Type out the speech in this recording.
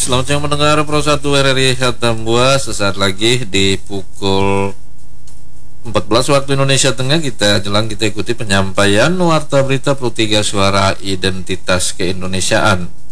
Selamat siang mendengar Pro 1 RRI Hatambua. Sesaat lagi di pukul 14 waktu Indonesia Tengah kita ikuti penyampaian warta berita Pro 3 Suara Identitas Keindonesiaan.